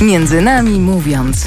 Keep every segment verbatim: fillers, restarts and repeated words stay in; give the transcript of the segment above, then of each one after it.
Między nami mówiąc.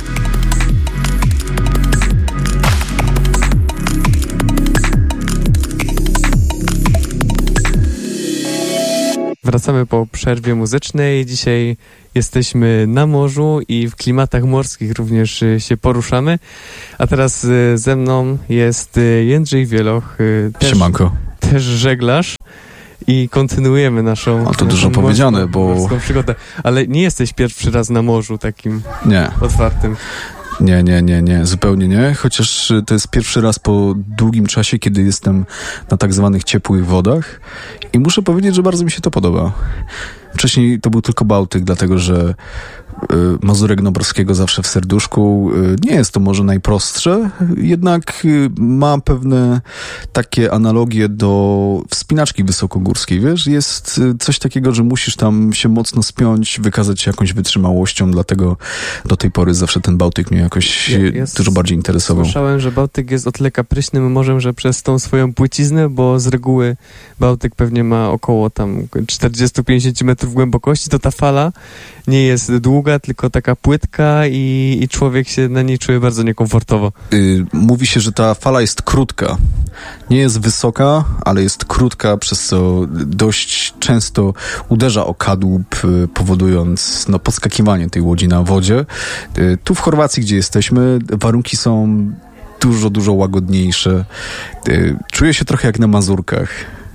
Wracamy po przerwie muzycznej. Dzisiaj jesteśmy na morzu i w klimatach morskich również się poruszamy. A teraz ze mną jest Jędrzej Wieloch, też, Siemanko. też żeglarz. I kontynuujemy naszą, A to dużo morską, powiedziane, bo... morską przygodę. Ale nie jesteś pierwszy raz na morzu takim nie. otwartym. Nie, nie, nie, nie, zupełnie nie. Chociaż to jest pierwszy raz po długim czasie, kiedy jestem na tak zwanych ciepłych wodach i muszę powiedzieć, że bardzo mi się to podoba. Wcześniej to był tylko Bałtyk, dlatego że y, Mazurek Noborskiego zawsze w serduszku. Y, nie jest to może najprostsze, jednak y, ma pewne takie analogie do wspinaczki wysokogórskiej, wiesz? Jest y, coś takiego, że musisz tam się mocno spiąć, wykazać się jakąś wytrzymałością, dlatego do tej pory zawsze ten Bałtyk mnie jakoś Ja, ja dużo bardziej interesował. Słyszałem, że Bałtyk jest o tyle kapryśnym morzem, że przez tą swoją płyciznę, bo z reguły Bałtyk pewnie ma około tam czterdzieści do pięćdziesięciu metrów głębokości, to ta fala nie jest długa, tylko taka płytka i, i człowiek się na niej czuje bardzo niekomfortowo. Yy, mówi się, że ta fala jest krótka. Nie jest wysoka, ale jest krótka, przez co dość często uderza o kadłub, yy, powodując no, podskakiwanie tej łodzi na wodzie. Yy, tu w Chorwacji, gdzie jesteśmy, warunki są dużo, dużo łagodniejsze. Yy, czuję się trochę jak na Mazurkach.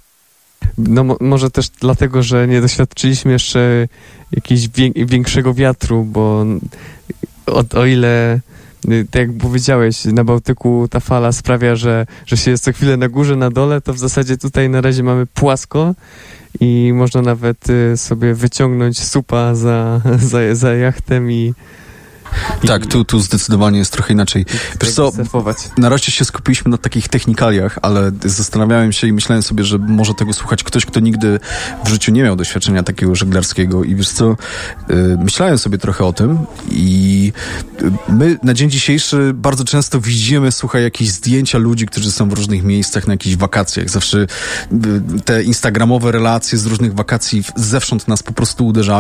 No mo- może też dlatego, że nie doświadczyliśmy jeszcze jakiegoś wię- większego wiatru, bo o, o ile, tak jak powiedziałeś, na Bałtyku ta fala sprawia, że, że się jest co chwilę na górze, na dole, to w zasadzie tutaj na razie mamy płasko i można nawet y, sobie wyciągnąć supa za, za, za jachtem i Tak, tu, tu zdecydowanie jest trochę inaczej. Wiesz co, na razie się skupiliśmy na takich technikaliach, ale zastanawiałem się i myślałem sobie, że może tego słuchać ktoś, kto nigdy w życiu nie miał doświadczenia takiego żeglarskiego i wiesz co, yy, myślałem sobie trochę o tym i my na dzień dzisiejszy bardzo często widzimy, słuchaj, jakieś zdjęcia ludzi, którzy są w różnych miejscach na jakichś wakacjach. Zawsze yy, te instagramowe relacje z różnych wakacji zewsząd nas po prostu uderzają.